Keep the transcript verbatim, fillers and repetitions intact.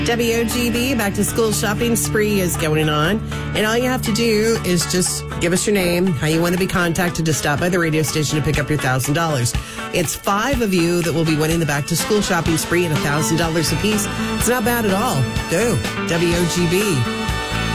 W O G B, back to school shopping spree is going on. And all you have to do is just give us your name, how you want to be contacted to stop by the radio station to pick up your one thousand dollars. It's five of you that will be winning the back to school shopping spree at one thousand dollars apiece. It's not bad at all. Go. W O G B.